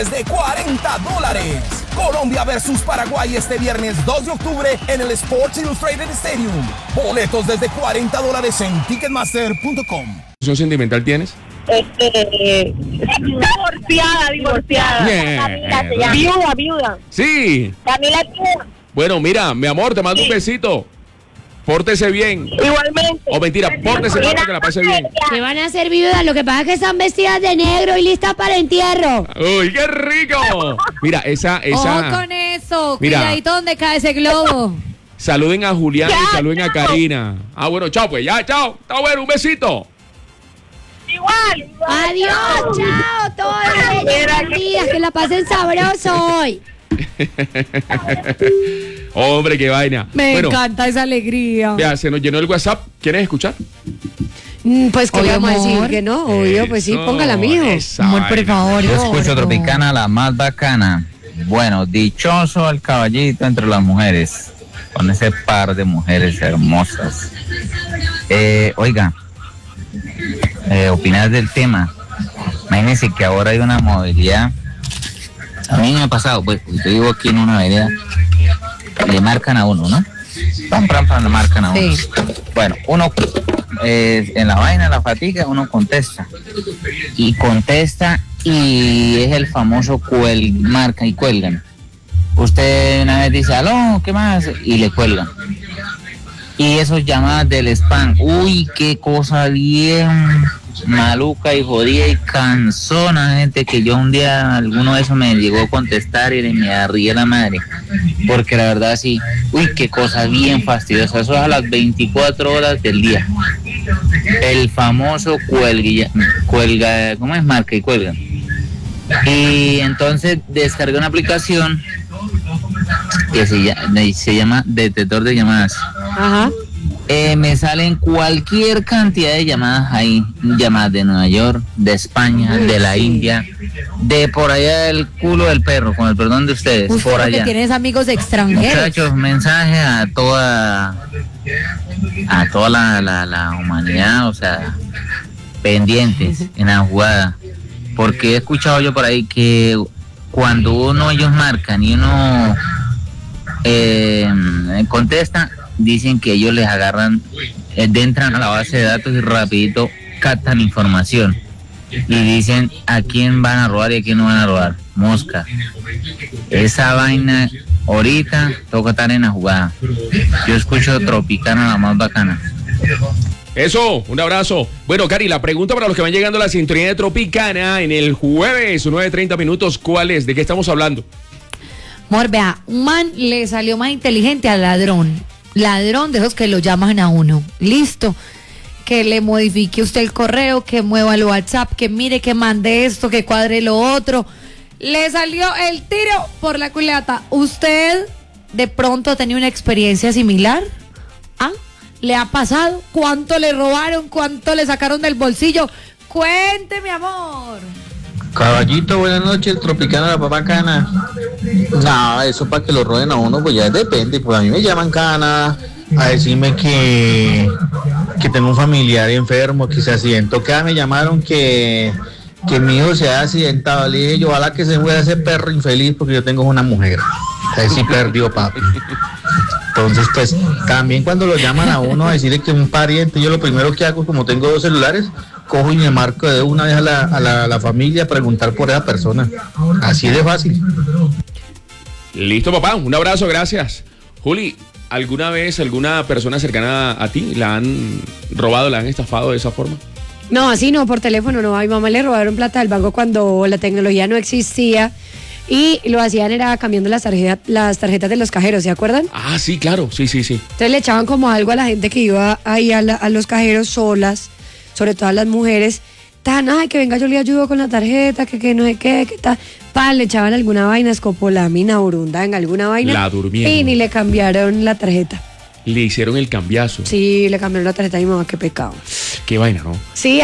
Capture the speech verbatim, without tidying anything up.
de cuarenta dólares. Colombia versus Paraguay este viernes dos de octubre en el Sports Illustrated Stadium. Boletos desde cuarenta dólares en ticketmaster punto com. ¿Qué sentimental tienes? Este, divorciada, divorciada. Yeah. Camila se llama. Viuda, viuda. Sí. Camila viuda. Bueno, mira, mi amor, te mando Sí. un besito. Pórtese bien. Igualmente. O mentira, pórtese mal para que la pase bien. Que van a ser viudas, lo que pasa es que están vestidas de negro y listas para entierro. ¡Uy, qué rico! Mira, esa, Ojo esa. con eso, Mira. cuidadito donde cae ese globo. Saluden a Julián y Ya, saluden a chao. Karina. Ah, bueno, chao, pues ya, chao. Está bueno, un besito. Igual, igual. Adiós, chao, todas las bellas perdidas, que la pasen sabroso hoy. Hombre, qué vaina. Me bueno, encanta esa alegría. ya, se nos llenó el WhatsApp. ¿Quieres escuchar? Mm, Pues que Obvio, vamos a decir amor. que no, obvio, pues sí, Eso, póngala, mijo. esa Amor, por vaina. favor. Yo escucho gordo. Tropicana, la más bacana. Bueno, dichoso el caballito entre las mujeres, con ese par de mujeres hermosas. Eh, oiga, eh, opinar del tema. Imagínense que ahora hay una modalidad. A mí me ha pasado, pues, yo vivo aquí en una vereda, le marcan a uno, ¿no? Pam, pam, pam, le marcan a uno. Sí. Bueno, uno eh, en la vaina, la fatiga, uno contesta. Y contesta y es el famoso cuel, marca y cuelgan. Usted una vez dice, aló, ¿qué más? Y le cuelgan. Y esos llamadas del spam, uy, qué cosa bien maluca y jodida y cansona, gente, que yo un día alguno de esos me llegó a contestar y me arría la madre. Porque la verdad sí, uy, qué cosa bien fastidiosa. Eso es a las veinticuatro horas del día. El famoso cuelga, cuelga, ¿cómo es? Marca y cuelga. Y entonces descargué una aplicación que se llama, se llama Detector de Llamadas. Ajá. Eh, me salen cualquier cantidad de llamadas ahí, llamadas de Nueva York, de España, de la India, de por allá del culo del perro, con el perdón de ustedes, Usted por lo que allá. tienes amigos extranjeros. Muchachos, mensaje a toda a toda la, la, la humanidad, o sea, pendientes en la jugada, porque he escuchado yo por ahí que cuando uno ellos marcan y uno eh, contesta, dicen que ellos les agarran, eh, entran a la base de datos y rapidito captan información y dicen a quién van a robar y a quién no van a robar. Mosca, esa vaina ahorita toca estar en la jugada. Yo escucho Tropicana, la más bacana. Eso, un abrazo. Bueno, Cari, la pregunta para los que van llegando a la sintonía de Tropicana en el jueves, nueve treinta minutos, ¿cuál es? ¿De qué estamos hablando? Amor, vea, un man le salió más inteligente al ladrón. Ladrón de esos que lo llaman a uno. Listo. Que le modifique usted el correo, que mueva el WhatsApp, que mire, que mande esto, que cuadre lo otro. Le salió el tiro por la culata. ¿Usted de pronto tenía una experiencia similar? ¿Ah? ¿Le ha pasado? ¿Cuánto le robaron? ¿Cuánto le sacaron del bolsillo? Cuente, mi amor. Caballito, buenas noches, Tropicana, la papá cana. No, eso para que lo roben a uno, pues ya depende. Pues a mí me llaman cana a decirme que, que tengo un familiar enfermo, que se accidentó. Que me llamaron que, que mi hijo se ha accidentado. Le dije yo, ojalá que se muera ese perro infeliz porque yo tengo una mujer. Ahí sí perdió, papi. Entonces, pues, también cuando lo llaman a uno a decirle que un pariente, yo lo primero que hago, como tengo dos celulares, cojo y me marco de una vez a la, a la, a la familia a preguntar por esa persona. Así de fácil. Listo, papá, un abrazo, gracias. Juli, ¿alguna vez alguna persona cercana a ti la han robado, la han estafado de esa forma? No, así no, por teléfono no. A mi mamá le robaron plata del banco cuando la tecnología no existía y lo hacían era cambiando las tarjetas, las tarjetas de los cajeros, ¿se acuerdan? Ah, sí, claro, sí, sí, sí. Entonces le echaban como algo a la gente que iba ahí a, la- a los cajeros solas, sobre todo a las mujeres. Tan, ay, que venga, yo le ayudo con la tarjeta, que, que no sé qué, que tal. Pa, le echaban alguna vaina, escopolamina, burunda, en alguna vaina. La durmieron. Y ni le cambiaron la tarjeta. Le hicieron el cambiazo. Sí, le cambiaron la tarjeta a mi mamá, qué pecado. Qué vaina, ¿no? Sí,